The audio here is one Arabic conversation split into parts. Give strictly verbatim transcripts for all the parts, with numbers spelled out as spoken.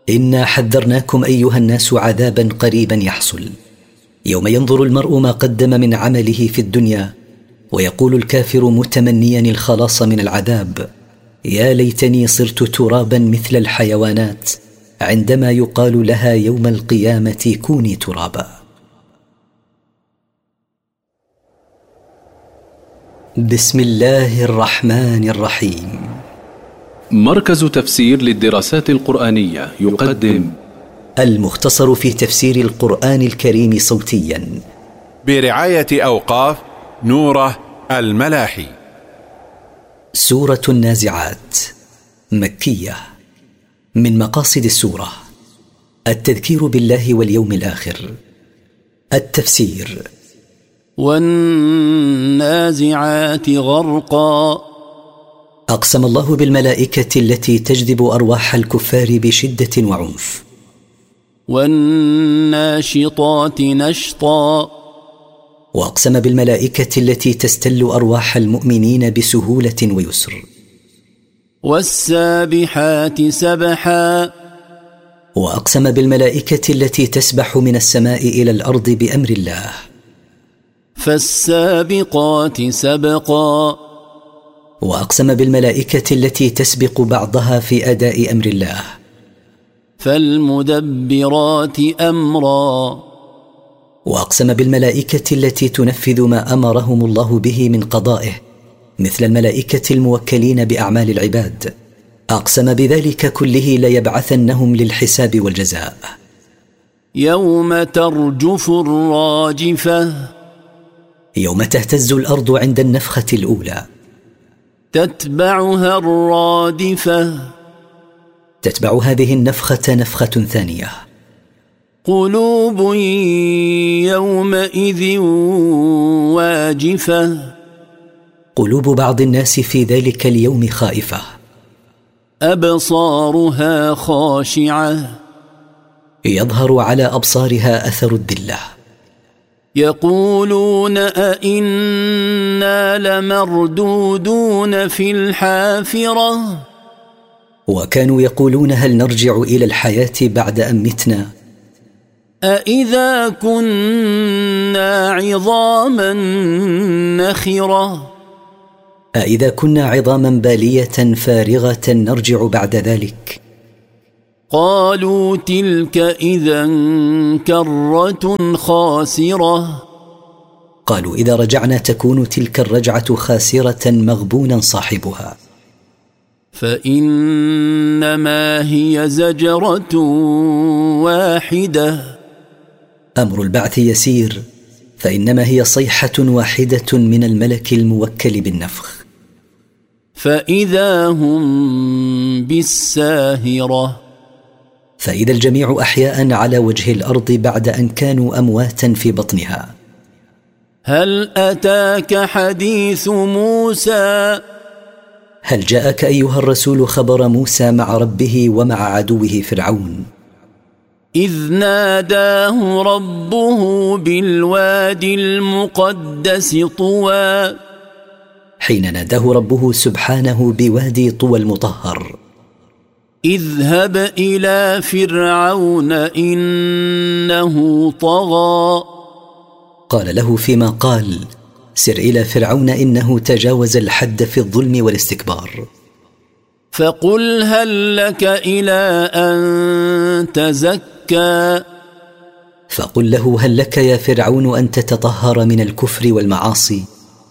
إنا حذرناكم أيها الناس عذابا قريبا يحصل، يوم ينظر المرء ما قدم من عمله في الدنيا، ويقول الكافر متمنيا الخلاص من العذاب: يا ليتني صرت ترابا مثل الحيوانات، عندما يقال لها يوم القيامة كوني ترابا. بسم الله الرحمن الرحيم. مركز تفسير للدراسات القرآنية يقدم المختصر في تفسير القرآن الكريم صوتيا برعاية أوقاف نوره الملاحي. سورة النازعات مكية. من مقاصد السورة التذكير بالله واليوم الآخر. التفسير: والنازعات غرقا، أقسم الله بالملائكة التي تجذب أرواح الكفار بشدة وعنف. والناشطات نشطا، وأقسم بالملائكة التي تستل أرواح المؤمنين بسهولة ويسر. والسابحات سبحا، وأقسم بالملائكة التي تسبح من السماء إلى الأرض بأمر الله. فالسابقات سبقا، وأقسم بالملائكة التي تسبق بعضها في أداء أمر الله. فالمدبرات أمرا، وأقسم بالملائكة التي تنفذ ما أمرهم الله به من قضائه، مثل الملائكة الموكلين بأعمال العباد. أقسم بذلك كله ليبعثنهم للحساب والجزاء. يوم ترجف الراجفة، يوم تهتز الأرض عند النفخة الأولى. تتبعها الرادفة، تتبع هذه النفخة نفخة ثانية. قلوب يومئذ واجفة، قلوب بعض الناس في ذلك اليوم خائفة. أبصارها خاشعة، يظهر على أبصارها أثر الذلة. يقولون أئنا لمردودون في الحافرة، وكانوا يقولون هل نرجع إلى الحياة بعد أن متنا؟ أئذا كنا عظاما نخرة، أئذا كنا عظاما بالية فارغة نرجع بعد ذلك؟ قالوا تلك إذا كرة خاسرة، قالوا إذا رجعنا تكون تلك الرجعة خاسرة مغبونا صاحبها. فإنما هي زجرة واحدة، أمر البعث يسير، فإنما هي صيحة واحدة من الملك الموكل بالنفخ. فإذا هم بالساهرة، فإذا الجميع أحياء على وجه الأرض بعد أن كانوا أمواتا في بطنها. هل أتاك حديث موسى، هل جاءك أيها الرسول خبر موسى مع ربه ومع عدوه فرعون؟ إذ ناداه ربه بالوادي المقدس طوى، حين ناداه ربه سبحانه بوادي طوى المطهر. اذهب إلى فرعون إنه طغى، قال له فيما قال: سر إلى فرعون إنه تجاوز الحد في الظلم والاستكبار. فقل هل لك إلى أن تزكى، فقل له هل لك يا فرعون أن تتطهر من الكفر والمعاصي،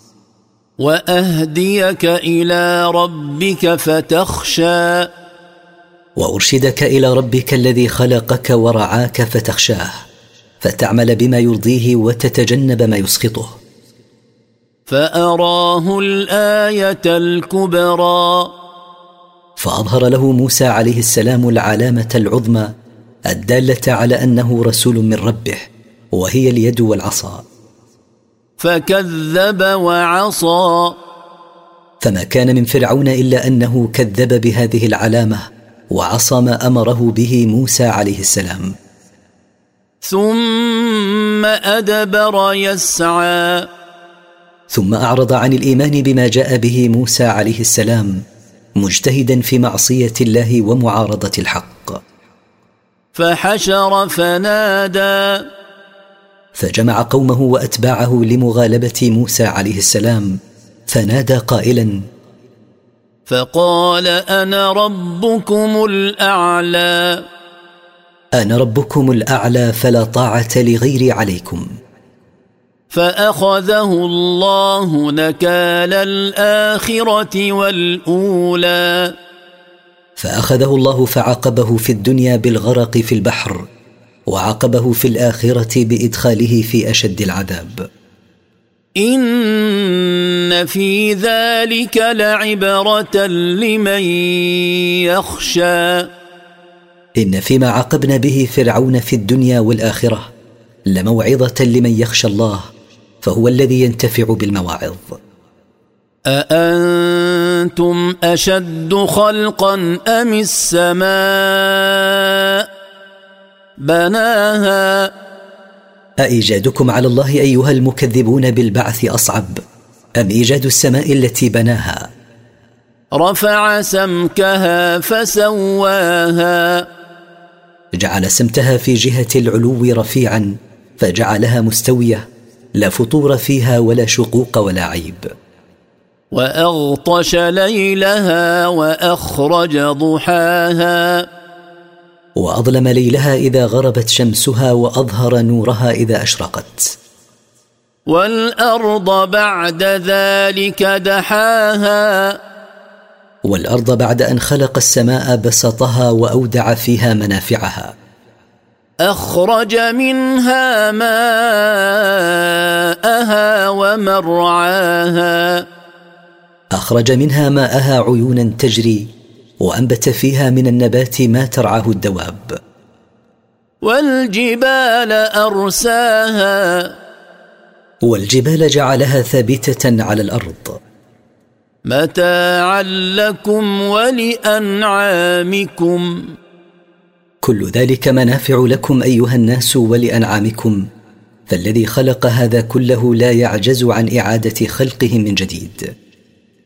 وأهديك إلى ربك فتخشى، وأرشدك إلى ربك الذي خلقك ورعاك فتخشاه، فتعمل بما يرضيه وتتجنب ما يسخطه. فأراه الآية الكبرى، فأظهر له موسى عليه السلام العلامة العظمى الدالة على أنه رسول من ربه، وهي اليد والعصا. فكذب وعصى، فما كان من فرعون إلا أنه كذب بهذه العلامة وعصى ما أمره به موسى عليه السلام. ثم أدبر يسعى، ثم أعرض عن الإيمان بما جاء به موسى عليه السلام، مجتهدا في معصية الله ومعارضة الحق. فحشر فنادى فجمع قومه وأتباعه لمغالبة موسى عليه السلام، فنادى قائلا: فقال أنا ربكم الأعلى أنا ربكم الأعلى فلا طاعة لغيري عليكم. فأخذه الله نكال الآخرة والأولى فأخذه الله فعاقبه في الدنيا بالغرق في البحر، وعاقبه في الآخرة بإدخاله في أشد العذاب. إن في ذلك لعبرة لمن يخشى إن فيما عاقبنا به فرعون في الدنيا والآخرة لموعظة لمن يخشى الله، فهو الذي ينتفع بالمواعظ. أأنتم أشد خلقا أم السماء بناها أإيجادكم على الله أيها المكذبون بالبعث أصعب أم إيجاد السماء التي بناها؟ رفع سمكها فسواها جعل سمتها في جهة العلو رفيعا فجعلها مستوية، لا فطور فيها ولا شقوق ولا عيب. وأغطش ليلها وأخرج ضحاها وأظلم ليلها إذا غربت شمسها وأظهر نورها إذا أشرقت. والأرض بعد ذلك دحاها والأرض بعد أن خلق السماء بسطها وأودع فيها منافعها. أخرج منها ماءها ومرعاها أخرج منها ماءها عيونا تجري، وأنبت فيها من النبات ما ترعاه الدواب. والجبال أرساها والجبال جعلها ثابتة على الأرض. متاعا لكم ولأنعامكم كل ذلك منافع لكم أيها الناس ولأنعامكم، فالذي خلق هذا كله لا يعجز عن إعادة خلقه من جديد.